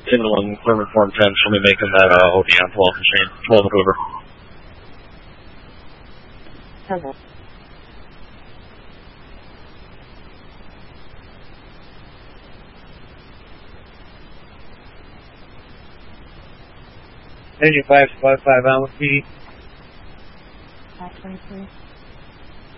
Signal 1, clear form 10, show me making that ODM 12 machine, 12 at Hoover. Okay. Engine 555 on with PD. 523.